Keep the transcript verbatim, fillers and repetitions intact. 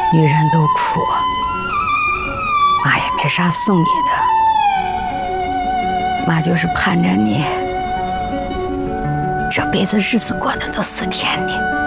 女人都苦，妈也没啥送你的，妈就是盼着你这辈子日子过得都是甜的。